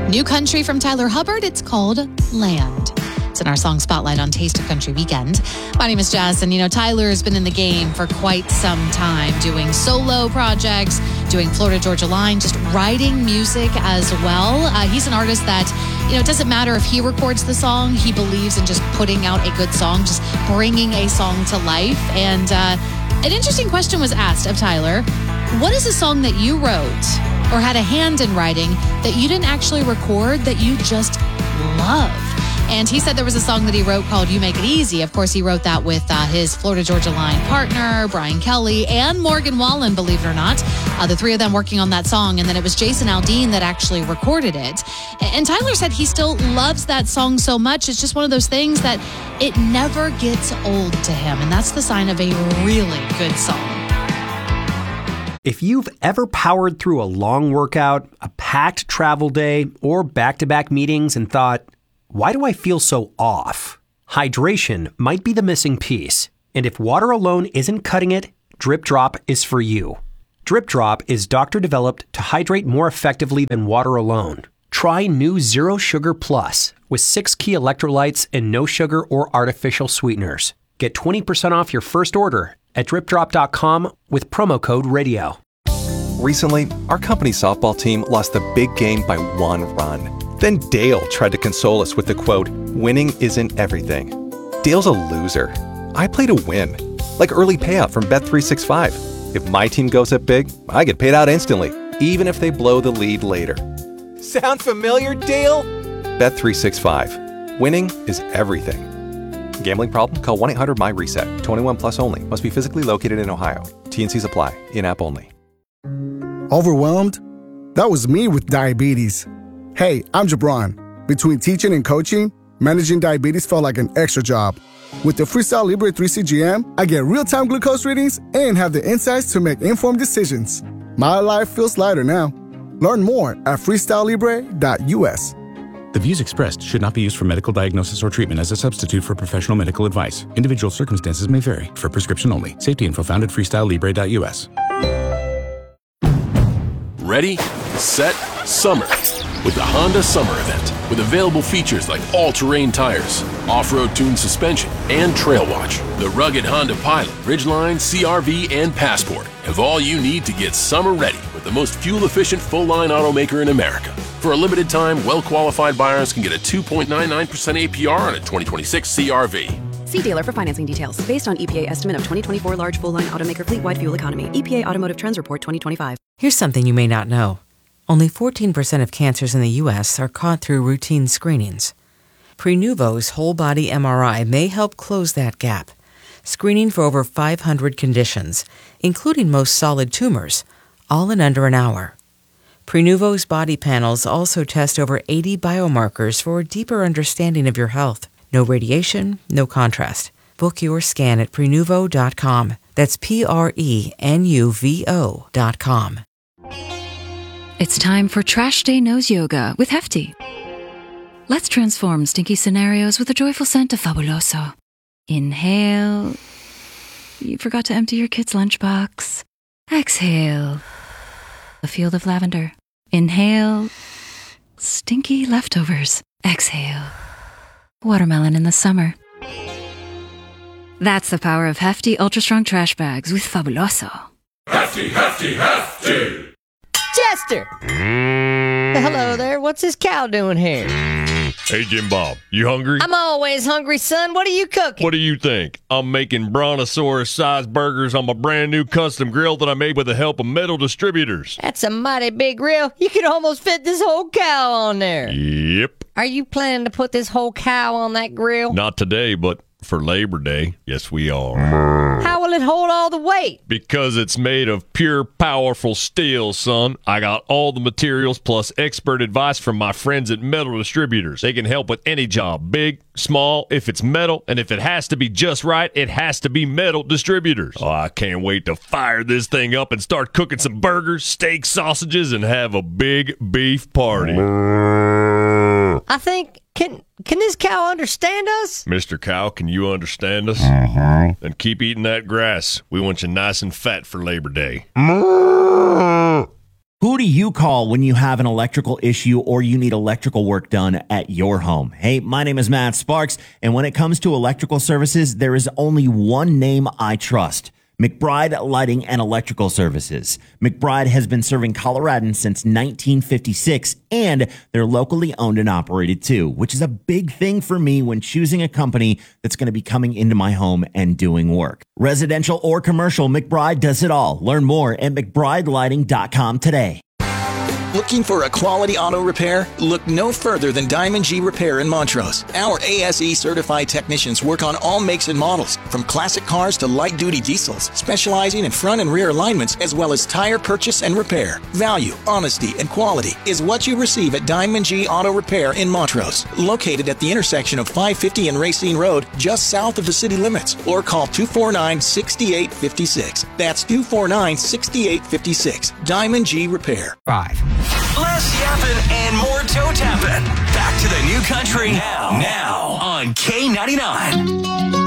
New country from Tyler Hubbard. It's called Land. It's in our song Spotlight on Taste of Country Weekend. My name is Jess, and Tyler has been in the game for quite some time, doing solo projects, doing Florida Georgia Line, just writing music as well. He's an artist that, it doesn't matter if he records the song, he believes in just putting out a good song, just bringing a song to life. And an interesting question was asked of Tyler. What is a song that you wrote or had a hand in writing that you didn't actually record that you just loved? And he said there was a song that he wrote called You Make It Easy. Of course, he wrote that with his Florida Georgia Line partner, Brian Kelly, and Morgan Wallen, believe it or not. The three of them working on that song. And then it was Jason Aldean that actually recorded it. And Tyler said he still loves that song so much. It's just one of those things that it never gets old to him. And that's the sign of a really good song. If you've ever powered through a long workout, a packed travel day, or back-to-back meetings and thought, why do I feel so off? Hydration might be the missing piece. And if water alone isn't cutting it, Drip Drop is for you. Drip Drop is doctor-developed to hydrate more effectively than water alone. Try new Zero Sugar Plus with 6 key electrolytes and no sugar or artificial sweeteners. Get 20% off your first order at dripdrop.com with promo code RADIO. Recently, our company softball team lost the big game by 1 run. Then Dale tried to console us with the quote, "Winning isn't everything." Dale's a loser. I play to win, like early payout from Bet365. If my team goes up big, I get paid out instantly, even if they blow the lead later. Sound familiar, Dale? Bet365. Winning is everything. Gambling problem? Call 1-800-MY-RESET. 21 plus only. Must be physically located in Ohio. T&Cs apply. In-app only. Overwhelmed? That was me with diabetes. Hey, I'm Jabron. Between teaching and coaching, managing diabetes felt like an extra job. With the Freestyle Libre 3 CGM, I get real-time glucose readings and have the insights to make informed decisions. My life feels lighter now. Learn more at freestylelibre.us. The views expressed should not be used for medical diagnosis or treatment as a substitute for professional medical advice. Individual circumstances may vary. For prescription only. Safety info found at freestylelibre.us. Ready, set, summer. With the Honda Summer Event, with available features like all-terrain tires, off-road tuned suspension, and Trail Watch. The rugged Honda Pilot, Ridgeline, CR-V, and Passport have all you need to get summer ready with the most fuel-efficient full-line automaker in America. For a limited time, well-qualified buyers can get a 2.99% APR on a 2026 CR-V. See dealer for financing details. Based on EPA estimate of 2024 large full-line automaker fleet-wide fuel economy. EPA Automotive Trends Report 2025. Here's something you may not know. Only 14% of cancers in the U.S. are caught through routine screenings. Prenuvo's whole-body MRI may help close that gap, screening for over 500 conditions, including most solid tumors, all in under an hour. Prenuvo's body panels also test over 80 biomarkers for a deeper understanding of your health. No radiation, no contrast. Book your scan at Prenuvo.com. That's Prenuvo.com. It's time for Trash Day Nose Yoga with Hefty. Let's transform stinky scenarios with a joyful scent of Fabuloso. Inhale. You forgot to empty your kid's lunchbox. Exhale. A field of lavender. Inhale. Stinky leftovers. Exhale. Watermelon in the summer. That's the power of Hefty Ultra Strong Trash Bags with Fabuloso. Hefty, Hefty, Hefty! Chester! Hello there. What's this cow doing here? Hey, Jim Bob, you hungry? I'm always hungry, son. What are you cooking? What do you think? I'm making brontosaurus-sized burgers on my brand new custom grill that I made with the help of Metal Distributors. That's a mighty big grill. You could almost fit this whole cow on there. Yep. Are you planning to put this whole cow on that grill? Not today, but for Labor Day, yes we are. How will it hold all the weight? Because it's made of pure, powerful steel, son. I got all the materials plus expert advice from my friends at Metal Distributors. They can help with any job, big, small, if it's metal, and if it has to be just right, it has to be Metal Distributors. Oh, I can't wait to fire this thing up and start cooking some burgers, steak, sausages, and have a big beef party. I think, can this cow understand us? Mr. Cow, can you understand us? Then keep eating that grass. We want you nice and fat for Labor Day. Who do you call when you have an electrical issue or you need electrical work done at your home? Hey, my name is Matt Sparks, and when it comes to electrical services, there is only one name I trust: McBride Lighting and Electrical Services. McBride has been serving Coloradans since 1956, and they're locally owned and operated too, which is a big thing for me when choosing a company that's going to be coming into my home and doing work. Residential or commercial, McBride does it all. Learn more at McBrideLighting.com today. Looking for a quality auto repair? Look no further than Diamond G Repair in Montrose. Our ASE certified technicians work on all makes and models, from classic cars to light-duty diesels, specializing in front and rear alignments as well as tire purchase and repair. Value, honesty, and quality is what you receive at Diamond G Auto Repair in Montrose, located at the intersection of 550 and Racine Road, just south of the city limits, or call 249-6856. That's 249-6856. Diamond G Repair. 5. Less yapping and more toe tapping. Back to the new country now on K99.